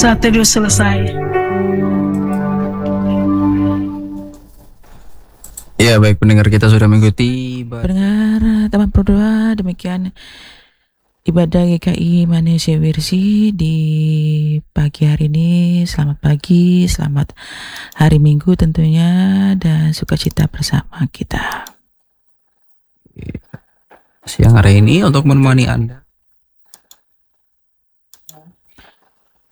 Saat teduh selesai. Ya baik pendengar, kita sudah mengikuti Pendengar teman berdoa, demikian ibadah GKI Manusia Wirsi di pagi hari ini. Selamat pagi, selamat hari Minggu tentunya, dan sukacita bersama kita. siang hari ini untuk menemani Anda